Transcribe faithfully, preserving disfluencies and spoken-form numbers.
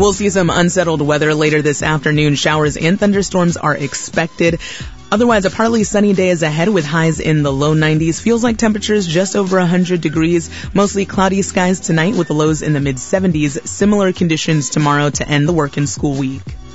We'll see some unsettled weather later this afternoon. Showers and thunderstorms are expected. Otherwise, a partly sunny day is ahead with highs in the low nineties. Feels like temperatures just over one hundred degrees. Mostly cloudy skies tonight with the lows in the mid seventies. Similar conditions tomorrow to end the work and school week.